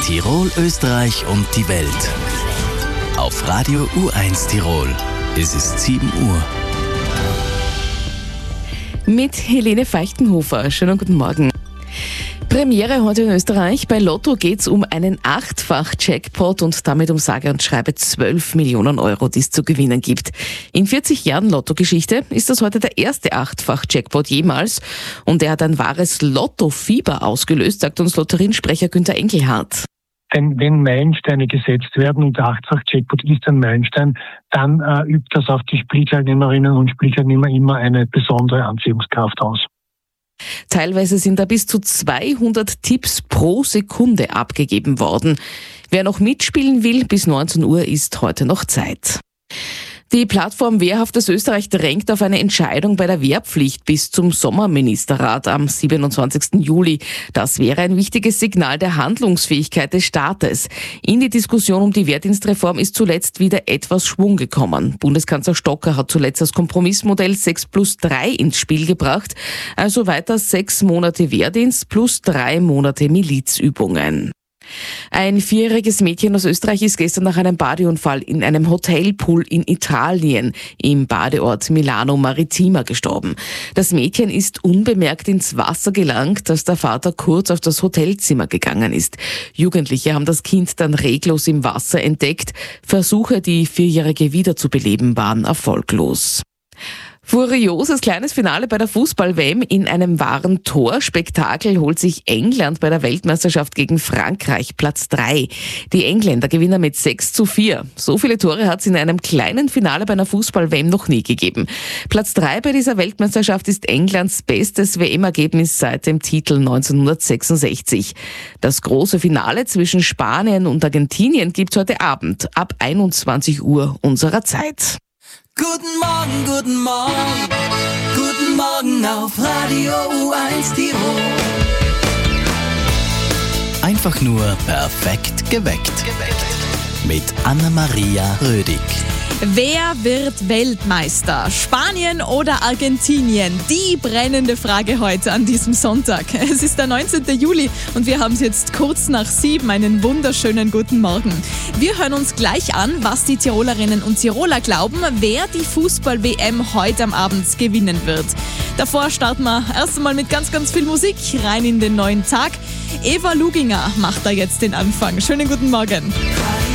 Tirol, Österreich und die Welt. Auf Radio U1 Tirol. Es ist 7 Uhr. Mit Helene Feichtenhofer. Schönen guten Morgen. Premiere heute in Österreich. Bei Lotto geht's um einen 8-fach-Jackpot und damit um sage und schreibe 12 Millionen Euro, die es zu gewinnen gibt. In 40 Jahren Lottogeschichte ist das heute der erste 8-fach-Jackpot jemals und er hat ein wahres Lotto-Fieber ausgelöst, sagt uns Lotteriensprecher Günther Engelhardt. Denn wenn Meilensteine gesetzt werden und der 8-fach-Jackpot ist ein Meilenstein, dann übt das auf die Spielteilnehmerinnen und Spielteilnehmer immer eine besondere Anziehungskraft aus. Teilweise sind da bis zu 200 Tipps pro Sekunde abgegeben worden. Wer noch mitspielen will, bis 19 Uhr ist heute noch Zeit. Die Plattform Wehrhaftes Österreich drängt auf eine Entscheidung bei der Wehrpflicht bis zum Sommerministerrat am 27. Juli. Das wäre ein wichtiges Signal der Handlungsfähigkeit des Staates. In die Diskussion um die Wehrdienstreform ist zuletzt wieder etwas Schwung gekommen. Bundeskanzler Stocker hat zuletzt das Kompromissmodell 6+3 ins Spiel gebracht, also weiter 6 Monate Wehrdienst plus 3 Monate Milizübungen. Ein 4-jähriges Mädchen aus Österreich ist gestern nach einem Badeunfall in einem Hotelpool in Italien im Badeort Milano Maritima gestorben. Das Mädchen ist unbemerkt ins Wasser gelangt, als der Vater kurz auf das Hotelzimmer gegangen ist. Jugendliche haben das Kind dann reglos im Wasser entdeckt. Versuche, die 4-Jährige wiederzubeleben, waren erfolglos. Furioses kleines Finale bei der Fußball-WM. In einem wahren Torspektakel holt sich England bei der Weltmeisterschaft gegen Frankreich Platz 3. Die Engländer gewinnen mit 6:4. So viele Tore hat es in einem kleinen Finale bei einer Fußball-WM noch nie gegeben. Platz 3 bei dieser Weltmeisterschaft ist Englands bestes WM-Ergebnis seit dem Titel 1966. Das große Finale zwischen Spanien und Argentinien gibt's heute Abend ab 21 Uhr unserer Zeit. Guten Morgen, guten Morgen, guten Morgen auf Radio U1 Tirol. Einfach nur perfekt geweckt. Mit Anna-Maria Rödig. Wer wird Weltmeister? Spanien oder Argentinien? Die brennende Frage heute an diesem Sonntag. Es ist der 19. Juli und wir haben es jetzt kurz nach 7. Einen wunderschönen guten Morgen. Wir hören uns gleich an, was die Tirolerinnen und Tiroler glauben, wer die Fußball-WM heute am Abend gewinnen wird. Davor starten wir erst einmal mit ganz, ganz viel Musik rein in den neuen Tag. Eva Luginger macht da jetzt den Anfang. Schönen guten Morgen.